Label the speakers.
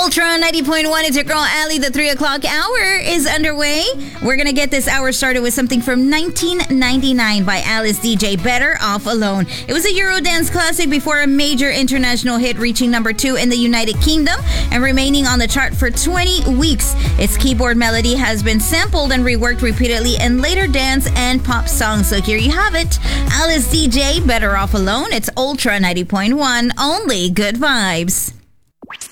Speaker 1: Ultra 90.1, it's your girl Ali. The 3 o'clock hour is underway. We're going to get this hour started with something from 1999 by Alice DJ, Better Off Alone. It was a Eurodance classic before a major international hit, reaching number 2 in the United Kingdom and remaining on the chart for 20 weeks. Its keyboard melody has been sampled and reworked repeatedly in later dance and pop songs. So here you have it. Alice DJ, Better Off Alone. It's Ultra 90.1, only good vibes.